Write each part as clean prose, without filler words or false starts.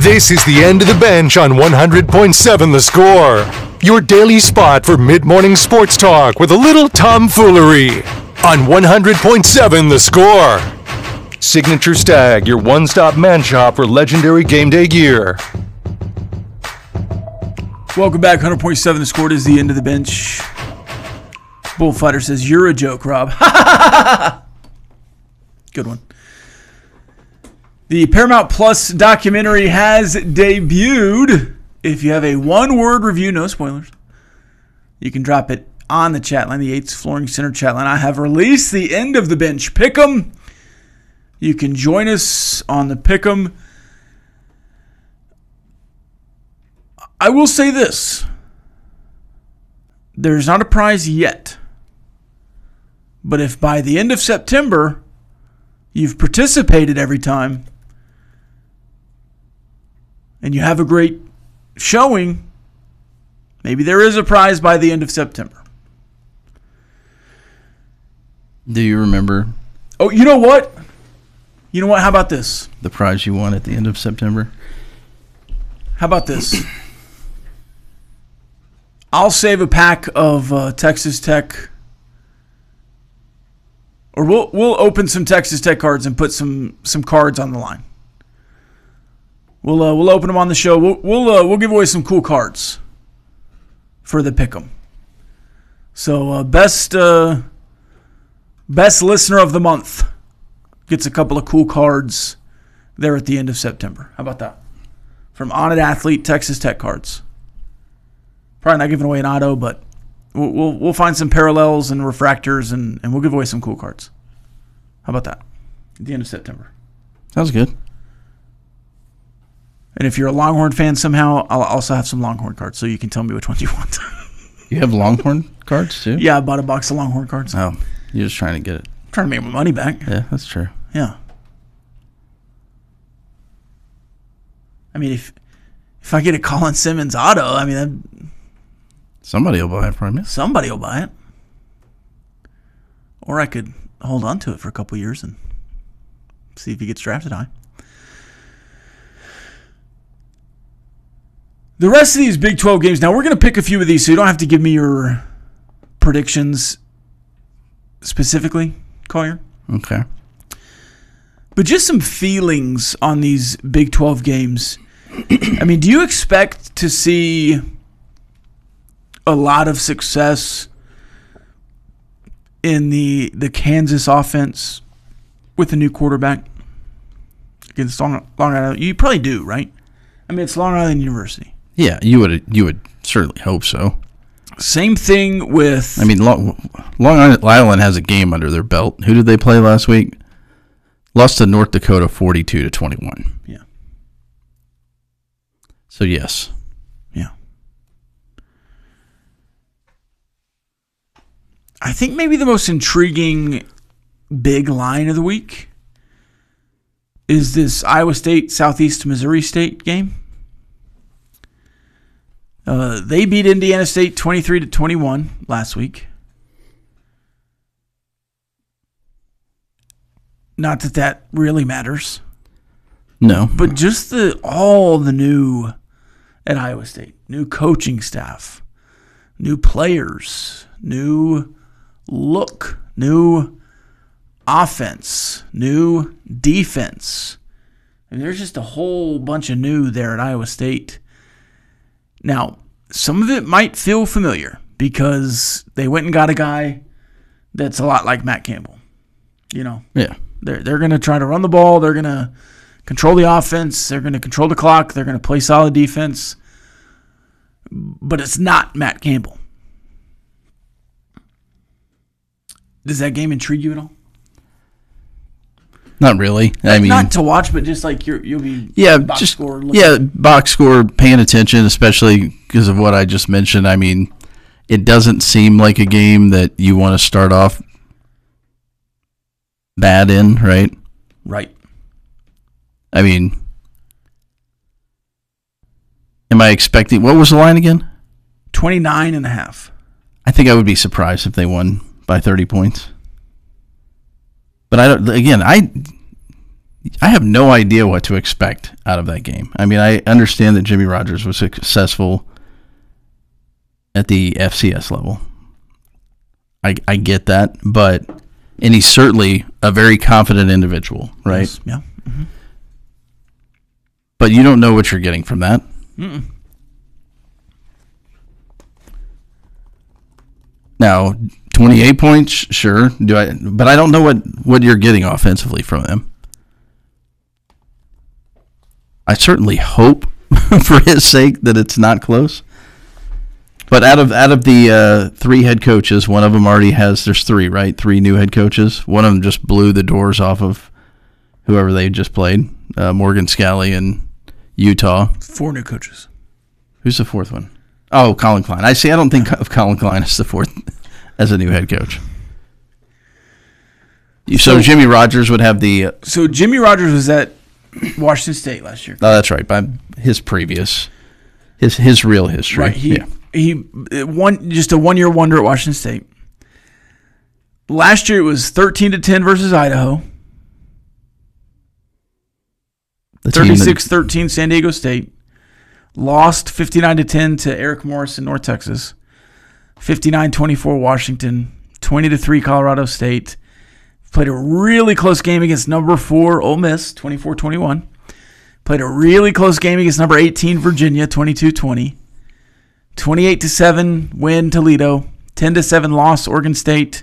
This is the end of the bench on 100.7 The Score. Your daily spot for mid-morning sports talk with a little tomfoolery on 100.7 The Score. Signature Stag, your one-stop man shop for legendary game day gear. Welcome back, 100.7 The Score. It is the end of the bench. Bullfighter says, "You're a joke, Rob." Good one. The Paramount Plus documentary has debuted. If you have a one-word review, no spoilers, you can drop it on the chat line, the Yates Flooring Center chat line. I have released the end of the bench pick'em. You can join us on the pick'em. I will say this. There's not a prize yet. But if by the end of September you've participated every time and you have a great showing, maybe there is a prize by the end of September. Do you remember? Oh, you know what? You know what? How about this? The prize you won at the end of September? How about this? I'll save a pack of Texas Tech, or we'll open some Texas Tech cards and put some cards on the line. We'll open them on the show. We'll give away some cool cards for the pick'em. So best listener of the month gets a couple of cool cards there at the end of September. How about that? From On It Athlete, Texas Tech cards. Probably not giving away an auto, but we'll find some parallels and refractors, and we'll give away some cool cards. How about that? At the end of September. Sounds good. And if you're a Longhorn fan somehow, I'll also have some Longhorn cards, so you can tell me which ones you want. You have Longhorn cards, too? Yeah, I bought a box of Longhorn cards. Oh, you're just trying to get it. I'm trying to make my money back. Yeah, that's true. Yeah. I mean, if I get a Colin Simmons auto, I mean, somebody will buy it from you. Somebody will buy it. Or I could hold on to it for a couple years and see if he gets drafted high. The rest of these Big 12 games, now we're going to pick a few of these, so you don't have to give me your predictions specifically, Collier. Okay. But just some feelings on these Big 12 games. I mean, do you expect to see a lot of success in the Kansas offense with the new quarterback against Long Island? You probably do, right? I mean, it's Long Island University. Yeah, you would certainly hope so. Same thing with... I mean, Long Island has a game under their belt. Who did they play last week? Lost to North Dakota 42-21. Yeah. So, yes. Yeah. I think maybe the most intriguing big line of the week is this Iowa State Southeast Missouri State game. They beat Indiana State 23-21 last week. Not that really matters. No. But just all the new at Iowa State. New coaching staff. New players. New look. New offense. New defense. And there's just a whole bunch of new there at Iowa State. Now, some of it might feel familiar because they went and got a guy that's a lot like Matt Campbell. You know? Yeah. They're going to try to run the ball. They're going to control the offense. They're going to control the clock. They're going to play solid defense. But it's not Matt Campbell. Does that game intrigue you at all? Not really. I mean, not to watch, but just like you'll be box score paying attention, especially because of what I just mentioned. I mean, it doesn't seem like a game that you want to start off bad in, right? Right. I mean, am I expecting, what was the line again? 29.5. I think I would be surprised if they won by 30 points. But I have no idea what to expect out of that game. I mean, I understand that Jimmy Rogers was successful at the FCS level. I get that, and he's certainly a very confident individual, right? Yes, yeah. Mm-hmm. But you don't know what you're getting from that. Mm-mm. Now, 28 points, sure. But I don't know what you're getting offensively from him. I certainly hope, for his sake, that it's not close. But out of the 3 head coaches, one of them already there's 3, right? 3 new head coaches. One of them just blew the doors off of whoever they just played, Morgan Scalley in Utah. 4 new coaches. Who's the 4th one? Oh, Colin Klein. I don't think of Colin Klein as the 4th as a new head coach. So Jimmy Rogers would have the... So Jimmy Rogers was at Washington State last year. Oh, that's right. By his previous... His real history. Right. He won just a 1-year wonder at Washington State. Last year it was 13-10 versus Idaho. 36-13 San Diego State. Lost 59-10 to Eric Morris in North Texas. 59-24 Washington. 20-3 Colorado State. Played a really close game against number 4 Ole Miss, 24-21. Played a really close game against number 18 Virginia, 22-20. 28-7 win Toledo. 10-7 loss Oregon State.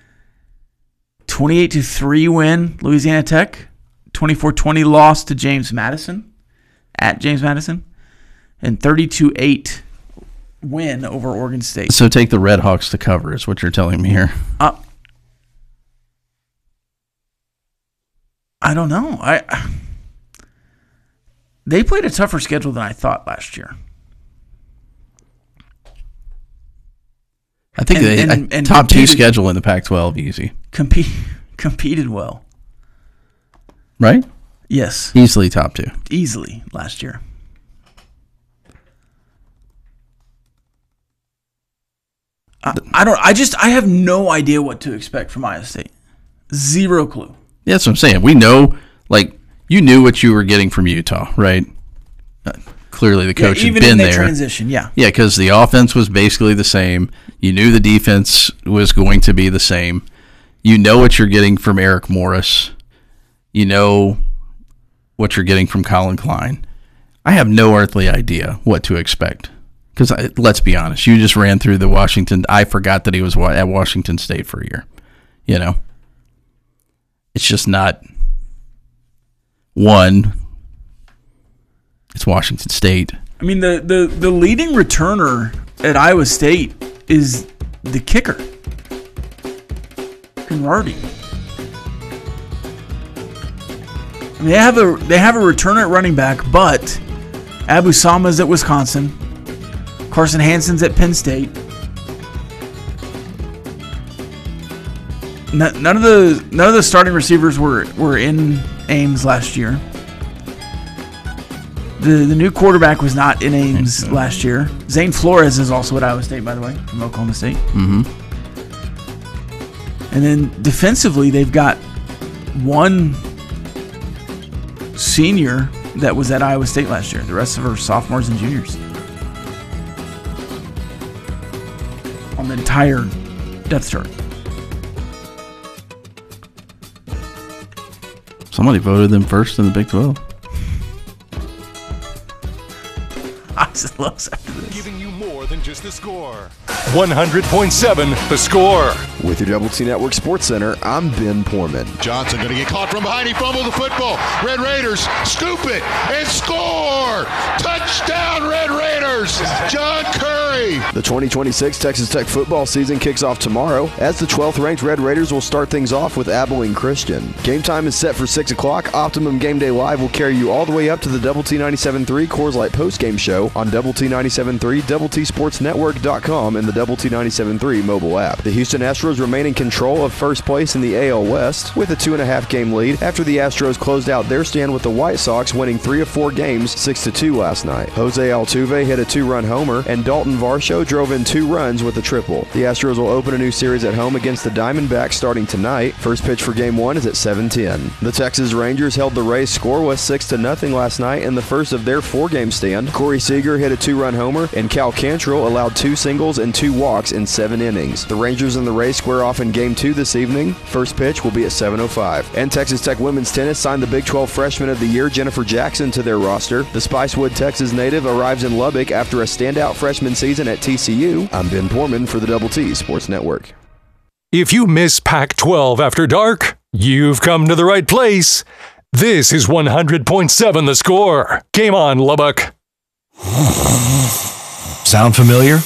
28-3 win Louisiana Tech. 24-20 loss to James Madison at James Madison. And 32-8 win over Oregon State. So take the Red Hawks to cover is what you're telling me here. I don't know. They played a tougher schedule than I thought last year. I think they top 2 schedule in the Pac-12 easy. Competed well. Right? Yes. Easily top 2. Easily last year. I have no idea what to expect from Iowa State. Zero clue. Yeah, that's what I'm saying. We know, you knew what you were getting from Utah, right? Clearly the coach had been there. Transition, yeah. Yeah, because the offense was basically the same. You knew the defense was going to be the same. You know what you're getting from Eric Morris. You know what you're getting from Colin Klein. I have no earthly idea what to expect. Because let's be honest, you just ran through the Washington. I forgot that he was at Washington State for a year. You know? It's just not one. It's Washington State. I mean, the leading returner at Iowa State is the kicker, Conradi. I mean, they have a returner at running back, but Abu Sama's at Wisconsin, Carson Hansen's at Penn State. None of the starting receivers were in Ames last year. The new quarterback was not in Ames last year. Zane Flores is also at Iowa State, by the way, from Oklahoma State. Mm-hmm. And then defensively, they've got one senior that was at Iowa State last year. The rest of them are sophomores and juniors on the entire depth chart. Somebody voted them first in the Big 12. I just love after this. Giving you more than just the score. 100.7 The Score. With your Double T Network Sports Center, I'm Ben Poorman. Johnson going to get caught from behind. He fumbled the football. Red Raiders scoop it and score. Touchdown, Red Raiders. John Curry. The 2026 Texas Tech football season kicks off tomorrow as the 12th ranked Red Raiders will start things off with Abilene Christian. Game time is set for 6 o'clock. Optimum Game Day Live will carry you all the way up to the Double T 97.3 Coors Light postgame show on Double T 97.3, DoubleTSportsNetwork.com, and the Double T 97.3 mobile app. The Houston Astros remain in control of first place in the AL West with a 2.5-game lead after the Astros closed out their stand with the White Sox winning 3 of 4 games 6-2 last night. Jose Altuve hit a 2-run homer and Dalton Varsho drove in 2 runs with a triple. The Astros will open a new series at home against the Diamondbacks starting tonight. First pitch for Game 1 is at 7:10. The Texas Rangers held the Rays scoreless 6-0 last night in the first of their 4-game stand. Corey Seager hit a 2-run homer and Cal Cantrell allowed 2 singles and 2 walks in 7 innings. The Rangers and the Rays square off in Game 2 this evening. First pitch will be at 7:05. And Texas Tech women's tennis signed the Big 12 Freshman of the Year Jennifer Jackson to their roster. The Spicewood, Texas native arrives in Lubbock after a standout freshman season at TCU. I'm Ben Portman for the Double T Sports Network. If you miss Pac-12 after dark, you've come to the right place. This is 100.7 The Score. Game on, Lubbock. Sound familiar?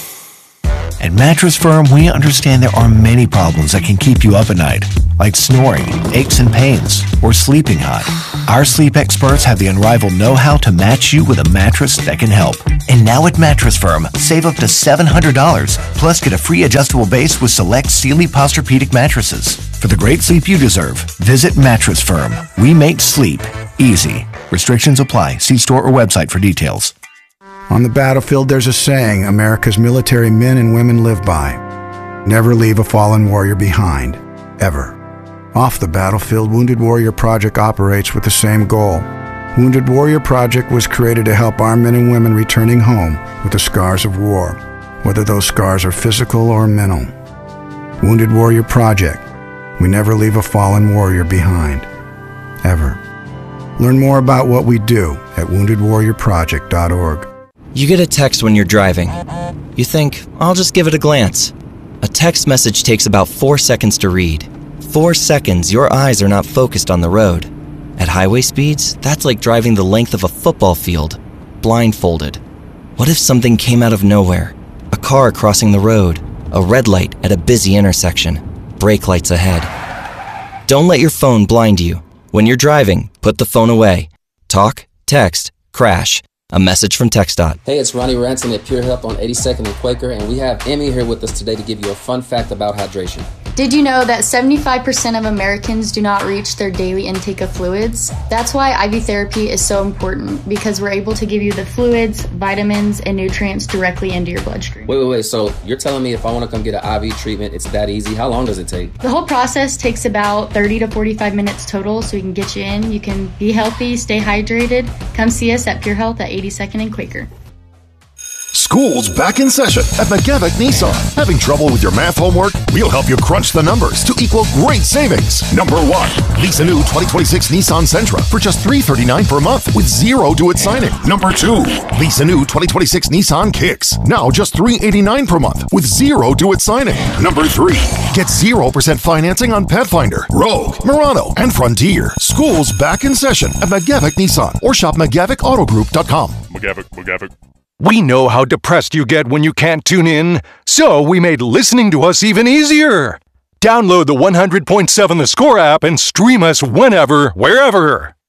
At Mattress Firm, we understand there are many problems that can keep you up at night, like snoring, aches and pains, or sleeping hot. Our sleep experts have the unrivaled know-how to match you with a mattress that can help. And now at Mattress Firm, save up to $700, plus get a free adjustable base with select Sealy Posturepedic mattresses. For the great sleep you deserve, visit Mattress Firm. We make sleep easy. Restrictions apply. See store or website for details. On the battlefield, there's a saying America's military men and women live by. Never leave a fallen warrior behind, ever. Off the battlefield, Wounded Warrior Project operates with the same goal. Wounded Warrior Project was created to help our men and women returning home with the scars of war, whether those scars are physical or mental. Wounded Warrior Project. We never leave a fallen warrior behind, ever. Learn more about what we do at woundedwarriorproject.org. You get a text when you're driving. You think, I'll just give it a glance. A text message takes about 4 seconds to read. 4 seconds, your eyes are not focused on the road. At highway speeds, that's like driving the length of a football field, blindfolded. What if something came out of nowhere? A car crossing the road, a red light at a busy intersection, brake lights ahead. Don't let your phone blind you. When you're driving, put the phone away. Talk, text, crash. A message from TxDOT. Hey, it's Ronnie Ranson at Pure Health on 82nd and Quaker, and we have Emmy here with us today to give you a fun fact about hydration. Did you know that 75% of Americans do not reach their daily intake of fluids? That's why IV therapy is so important, because we're able to give you the fluids, vitamins, and nutrients directly into your bloodstream. Wait. So you're telling me if I want to come get an IV treatment, it's that easy? How long does it take? The whole process takes about 30 to 45 minutes total, so we can get you in. You can be healthy, stay hydrated. Come see us at Pure Health at 82nd and Quaker. School's back in session at McGavick Nissan. Having trouble with your math homework? We'll help you crunch the numbers to equal great savings. Number 1, lease a new 2026 Nissan Sentra for just $339 per month with zero due at signing. Number 2, lease a new 2026 Nissan Kicks, now just $389 per month with zero due at signing. Number 3, get 0% financing on Pathfinder, Rogue, Murano, and Frontier. School's back in session at McGavick Nissan or shop McGavickAutogroup.com. McGavick. We know how depressed you get when you can't tune in, so we made listening to us even easier. Download the 100.7 The Score app and stream us whenever, wherever.